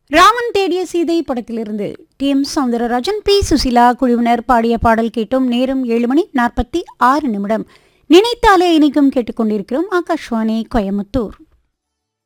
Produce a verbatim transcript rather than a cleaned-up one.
ராமன் தேடிய சீதை படத்திலிருந்து D M Soundararajan, B Susheela குழுவினர் பாடிய பாடல் கேட்டோம். நேரம் ஏழு மணி நாற்பத்தி ஆறு நிமிடம். நினைத்தாலே இனிக்கும் கேட்டுக்கொண்டிருக்கிறோம். ஆகாஷ்வாணி கோயமுத்தூர்.